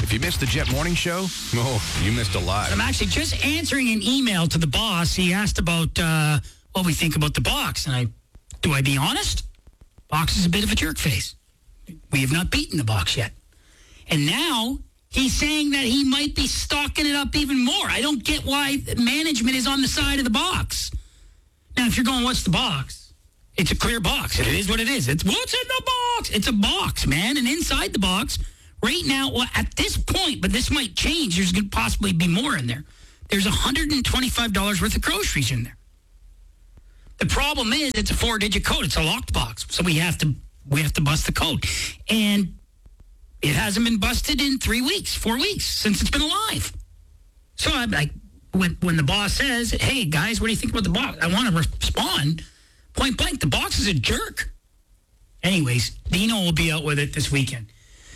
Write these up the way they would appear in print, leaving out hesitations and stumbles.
If you missed the Jet Morning Show, you missed a lot. I'm actually just answering an email to the boss. He asked about what we think about the box. And do I be honest? Box is a bit of a jerk face. We have not beaten the box yet. And now he's saying that he might be stocking it up even more. I don't get why management is on the side of the box. Now, if you're going, what's the box? It's a clear box. It is what it is. It's what's in the box. It's a box, man. And inside the box, right now, well, at this point, but this might change. There's going to possibly be more in there. There's $125 worth of groceries in there. The problem is it's a 4-digit code. It's a locked box. So we have to bust the code. And it hasn't been busted in 4 weeks since it's been alive. So I'm like, when the boss says, hey, guys, what do you think about the box? I want to respond point blank. The box is a jerk. Anyways, Dino will be out with it this weekend.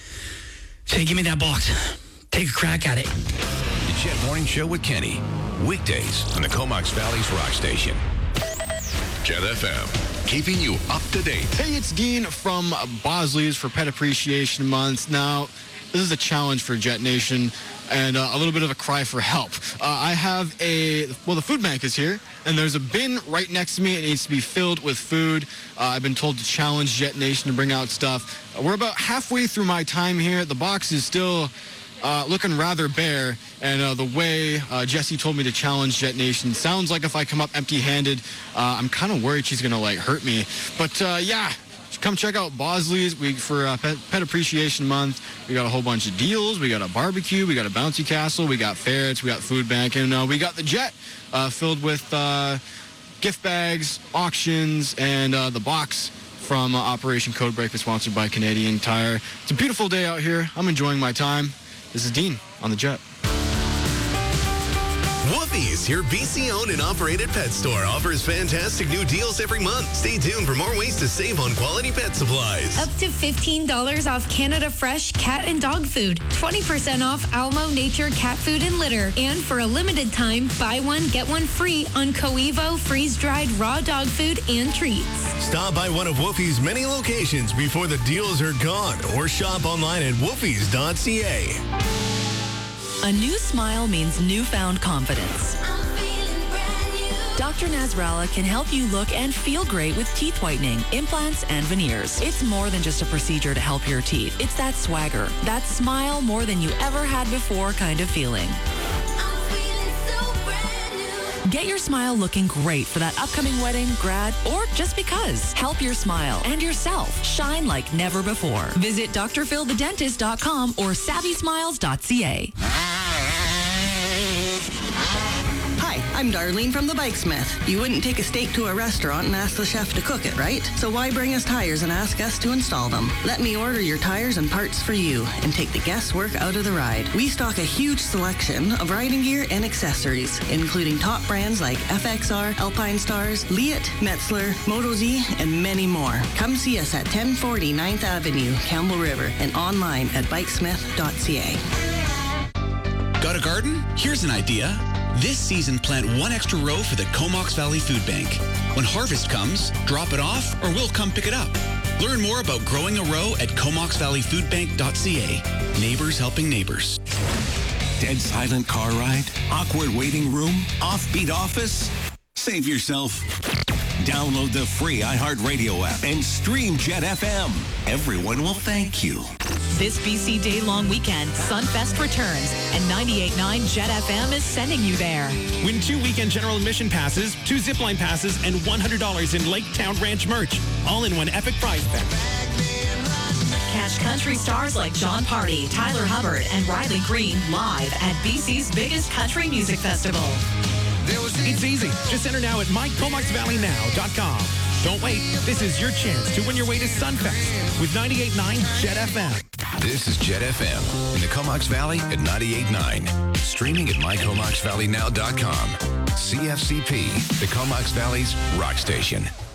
So give me that box. Take a crack at it. The Jet Morning Show with Kenny. Weekdays on the Comox Valley's Rock Station. Jet FM, keeping you up to date. Hey, it's Dean from Bosley's for Pet Appreciation Month. Now, this is a challenge for Jet Nation and a little bit of a cry for help. I have the food bank is here, and there's a bin right next to me. It needs to be filled with food. I've been told to challenge Jet Nation to bring out stuff. We're about halfway through my time here. The box is still looking rather bare, and the way Jesse told me to challenge Jet Nation sounds like if I come up empty-handed, I'm kind of worried she's going to, hurt me. But, yeah, come check out Bosley's for Pet Appreciation Month. We got a whole bunch of deals. We got a barbecue. We got a bouncy castle. We got ferrets. We got food bank. And we got the Jet filled with gift bags, auctions, and the box from Operation Codebreaker, sponsored by Canadian Tire. It's a beautiful day out here. I'm enjoying my time. This is Dean on the Jet. Woofie's, your BC-owned and operated pet store, offers fantastic new deals every month. Stay tuned for more ways to save on quality pet supplies. Up to $15 off Canada Fresh cat and dog food. 20% off Almo Nature cat food and litter. And for a limited time, buy one, get one free on Coevo freeze-dried raw dog food and treats. Stop by one of Woofie's many locations before the deals are gone, or shop online at woofies.ca. A new smile means newfound confidence. Dr. Nasrallah can help you look and feel great with teeth whitening, implants, and veneers. It's more than just a procedure to help your teeth. It's that swagger, that smile more than you ever had before kind of feeling. Get your smile looking great for that upcoming wedding, grad, or just because. Help your smile and yourself shine like never before. Visit drphilthedentist.com or savvysmiles.ca. Hi, I'm Darlene from the Bikesmith. You wouldn't take a steak to a restaurant and ask the chef to cook it, right? So why bring us tires and ask us to install them? Let me order your tires and parts for you and take the guesswork out of the ride. We stock a huge selection of riding gear and accessories, including top brands like FXR, Alpine Stars, Leatt, Metzler, Moto-Z, and many more. Come see us at 1040 9th Avenue, Campbell River, and online at bikesmith.ca. Got a garden? Here's an idea. This season, plant one extra row for the Comox Valley Food Bank. When harvest comes, drop it off or we'll come pick it up. Learn more about growing a row at comoxvalleyfoodbank.ca. Neighbors helping neighbors. Dead silent car ride? Awkward waiting room? Offbeat office? Save yourself. Download the free iHeartRadio app and stream Jet FM. Everyone will thank you. This BC day-long weekend, Sunfest returns, and 98.9 Jet FM is sending you there. Win 2 weekend general admission passes, 2 zipline passes, and $100 in Lake Town Ranch merch. All in one epic prize pack. Catch country stars like John Party, Tyler Hubbard, and Riley Green live at BC's biggest country music festival. It's easy. Just enter now at mycomoxvalleynow.com. Don't wait. This is your chance to win your way to Sunfest with 98.9 Jet FM. This is Jet FM in the Comox Valley at 98.9. Streaming at mycomoxvalleynow.com. CFCP, the Comox Valley's rock station.